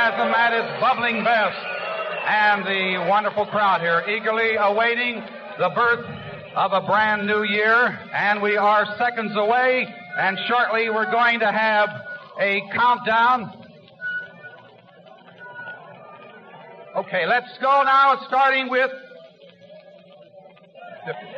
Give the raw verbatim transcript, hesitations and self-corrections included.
enthusiasm at its bubbling best. And the wonderful crowd here eagerly awaiting the birth of a brand new year. And we are seconds away, and shortly we're going to have a countdown. Okay, let's go now, starting with